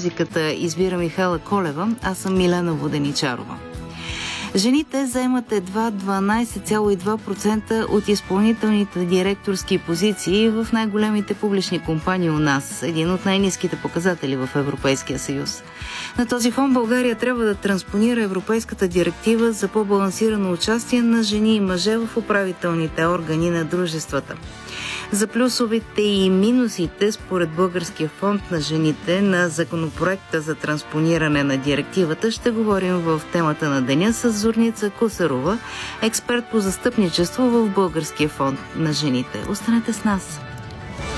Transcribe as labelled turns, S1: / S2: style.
S1: музиката избира Михайла Колева, аз съм Милена Воденичарова. Жените заемат едва 12,2% от изпълнителните директорски позиции в най-големите публични компании у нас, един от най-ниските показатели в Европейския съюз. На този фон България трябва да транспонира Европейската директива за по-балансирано участие на жени и мъже в управителните органи на дружествата. За плюсовете и минусите според Българския фонд на жените на законопроекта за транспониране на директивата ще говорим в темата на деня с Зорница Кусарова, експерт по застъпничество в Българския фонд на жените. Останете с нас!